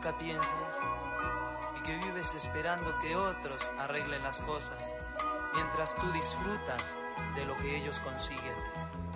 nunca piensas y que vives esperando que otros arreglen las cosas mientras tú disfrutas de lo que ellos consiguen.